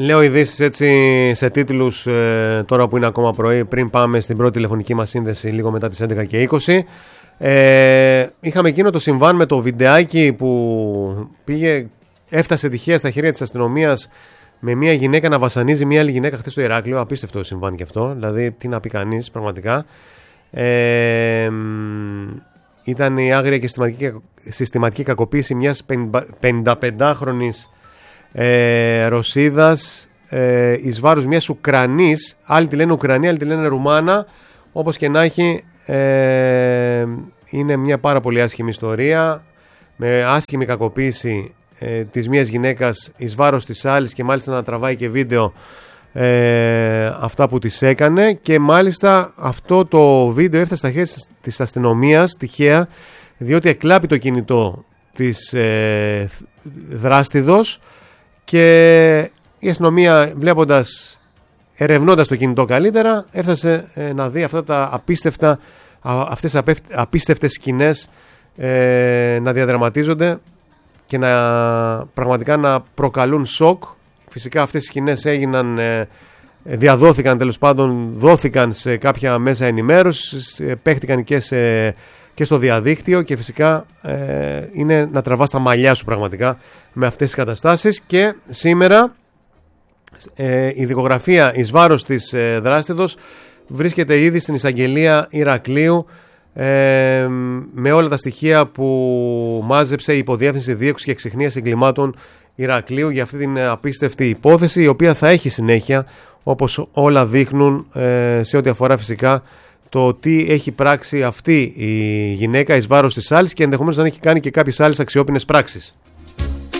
Λέω ειδήσεις έτσι σε τίτλους τώρα που είναι ακόμα πρωί, πριν πάμε στην πρώτη τηλεφωνική μας σύνδεση λίγο μετά τις 11:20. Είχαμε εκείνο το συμβάν με το βιντεάκι που έφτασε τυχαία στα χέρια της αστυνομίας με μια γυναίκα να βασανίζει μια άλλη γυναίκα χθες στο Ηράκλειο. Απίστευτο συμβάν και αυτό, δηλαδή τι να πει κανείς πραγματικά. Ήταν η άγρια και συστηματική κακοποίηση μιας 55χρονης Ρωσίδας εις βάρος μιας Ουκρανής. Άλλοι τη λένε Ουκρανία, άλλοι τη λένε Ρουμάνα. Όπως και να έχει, είναι μια πάρα πολύ άσχημη ιστορία, με άσχημη κακοποίηση της μιας γυναίκας εις βάρος της άλλης, και μάλιστα να τραβάει και βίντεο αυτά που της έκανε. Και μάλιστα αυτό το βίντεο έφτασε στα χέρια της αστυνομίας τυχαία, διότι εκλάπει το κινητό της δράστηδος, και η αστυνομία, ερευνώντας το κινητό καλύτερα, έφτασε να δει αυτές απίστευτες σκηνές να διαδραματίζονται και πραγματικά να προκαλούν σοκ. Φυσικά αυτές οι σκηνές διαδόθηκαν, τέλος πάντων δόθηκαν σε κάποια μέσα ενημέρωσης, παίχτηκαν και στο διαδίκτυο, και φυσικά είναι να τραβάς τα μαλλιά σου πραγματικά με αυτές τις καταστάσεις. Και σήμερα η δικογραφία εις βάρος της δράστηδος βρίσκεται ήδη στην εισαγγελία Ηρακλείου, με όλα τα στοιχεία που μάζεψε η Υποδιεύθυνση Δίωξης και Εξυχνίας Εγκλημάτων Ηρακλείου για αυτή την απίστευτη υπόθεση, η οποία θα έχει συνέχεια, όπως όλα δείχνουν, σε ό,τι αφορά φυσικά το τι έχει πράξει αυτή η γυναίκα εις βάρος της άλλης, και ενδεχομένως να έχει κάνει και κάποιες άλλες αξιόπινες πράξεις.